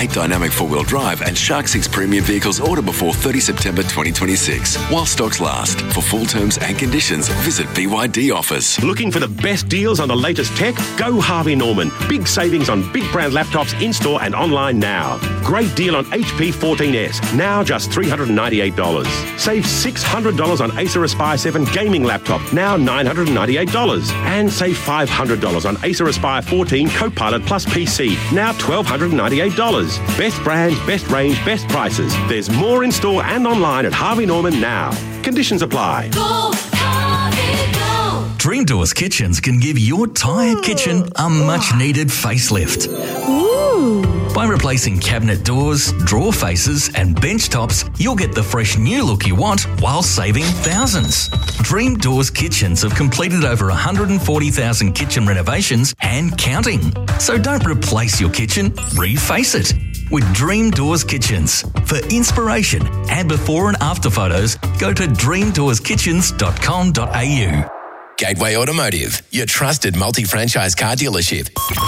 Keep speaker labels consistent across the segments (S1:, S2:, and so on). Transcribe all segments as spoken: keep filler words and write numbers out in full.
S1: Dynamic four-wheel drive and Shark six premium vehicles order before thirtieth September twenty twenty-six. While stocks last. For full terms and conditions, visit B Y D office.
S2: Looking for the best deals on the latest tech? Go Harvey Norman. Big savings on big brand laptops in-store and online now. Great deal on H P fourteen S, now just three hundred ninety-eight dollars. Save six hundred dollars on Acer Aspire seven gaming laptop, now nine hundred ninety-eight dollars. And save five hundred dollars on Acer Aspire fourteen Copilot Plus P C, now one thousand two hundred ninety-eight dollars. Best brands, best range, best prices. There's more in store and online at Harvey Norman now. Conditions apply.
S3: Go, Harvey, go.
S4: Dream Doors Kitchens can give your tired kitchen a much-needed facelift.
S5: Ooh.
S4: By replacing cabinet doors, drawer faces and bench tops, you'll get the fresh new look you want while saving thousands. Dream Doors Kitchens have completed over one hundred forty thousand kitchen renovations and counting. So don't replace your kitchen, reface it with Dream Doors Kitchens. For inspiration and before and after photos, go to dream doors kitchens dot com dot a u.
S6: Gateway Automotive, your trusted multi-franchise car dealership.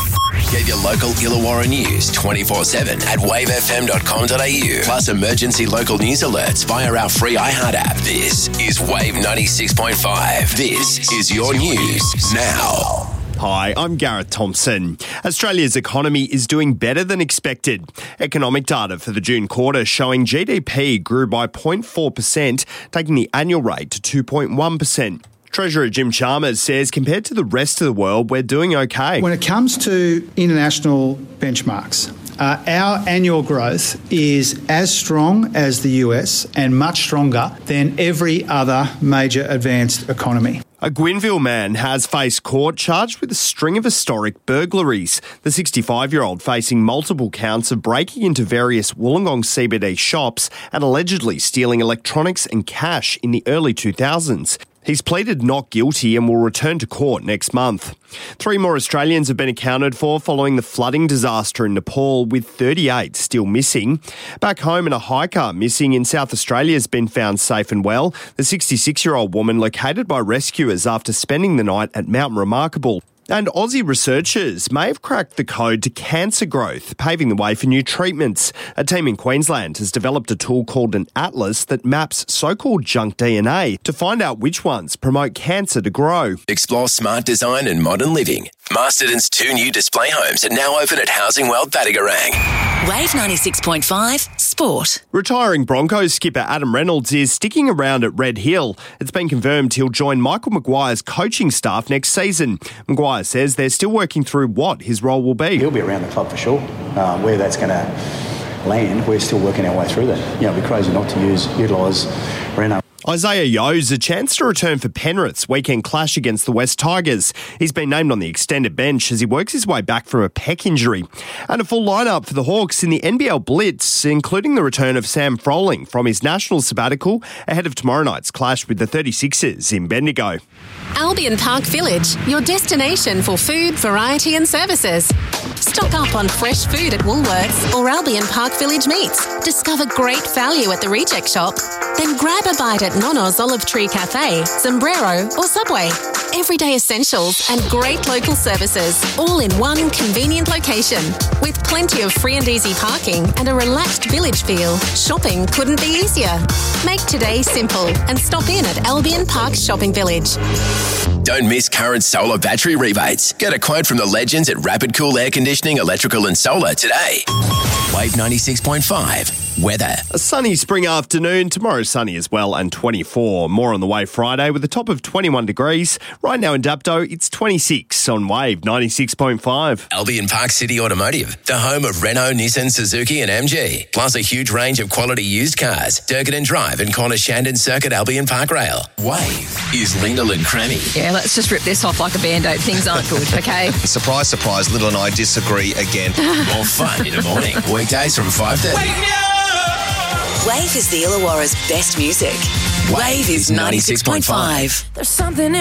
S6: Get your local Illawarra news twenty-four seven at wave f m dot com dot a u. Plus emergency local news alerts via our free iHeart app. This is Wave ninety-six point five. This is your news now.
S7: Hi, I'm Gareth Thompson. Australia's economy is doing better than expected. Economic data for the June quarter showing G D P grew by zero point four percent, taking the annual rate to two point one percent. Treasurer Jim Chalmers says compared to the rest of the world, we're doing okay.
S8: When it comes to international benchmarks, uh, our annual growth is as strong as the U S and much stronger than every other major advanced economy.
S7: A Gwynville man has faced court charged with a string of historic burglaries. The sixty-five-year-old facing multiple counts of breaking into various Wollongong C B D shops and allegedly stealing electronics and cash in the early two thousands. He's pleaded not guilty and will return to court next month. Three more Australians have been accounted for following the flooding disaster in Nepal, with thirty-eight still missing. Back home, a hiker missing in South Australia has been found safe and well. The sixty-six-year-old woman located by rescuers after spending the night at Mount Remarkable. And Aussie researchers may have cracked the code to cancer growth, paving the way for new treatments. A team in Queensland has developed a tool called an atlas that maps so-called junk D N A to find out which ones promote cancer to grow.
S6: Explore smart design and modern living. Masterton's two new display homes are now open at Housing World Battigarang.
S3: Wave ninety-six point five Sport.
S7: Retiring Broncos skipper Adam Reynolds is sticking around at Red Hill. It's been confirmed he'll join Michael Maguire's coaching staff next season. Maguire says they're still working through what his role will be.
S9: He'll be around the club for sure. Uh, where that's going to land, we're still working our way through that. You know, it'd be crazy not to use utilise Reno.
S7: Isaiah Yo's a chance to return for Penrith's weekend clash against the West Tigers. He's been named on the extended bench as he works his way back from a pec injury. And a full lineup for the Hawks in the N B L Blitz, including the return of Sam Froling from his national sabbatical ahead of tomorrow night's clash with the thirty-sixers in Bendigo.
S10: Albion Park Village, your destination for food, variety and services. Stock up on fresh food at Woolworths or Albion Park Village Meats. Discover great value at the Reject Shop. Then grab a bite at Nono's Olive Tree Cafe, Sombrero or Subway. Everyday essentials and great local services, all in one convenient location. With plenty of free and easy parking and a relaxed village feel, shopping couldn't be easier. Make today simple and stop in at Albion Park Shopping Village.
S6: Don't miss current solar battery rebates. Get a quote from the legends at Rapid Cool Air Conditioning, Electrical and Solar today. Wave ninety-six point five. Weather.
S7: A sunny spring afternoon. Tomorrow sunny as well and twenty-four. More on the way Friday with a top of twenty-one degrees. Right now in Dapto, it's twenty-six on Wave ninety-six point five.
S6: Albion Park City Automotive, the home of Renault, Nissan, Suzuki and M G. Plus a huge range of quality used cars. Durkin Drive and Corner Shandon Circuit, Albion Park Rail. Wave is Lyndall and Crammy.
S11: Yeah, let's just rip this off like a Band-Aid. Things aren't good, okay?
S12: Surprise, surprise, Little and I disagree again.
S6: More fun in the morning. Weekdays from five thirty.
S3: Wave is the Illawarra's best music. Wave is ninety-six point five.
S10: There's something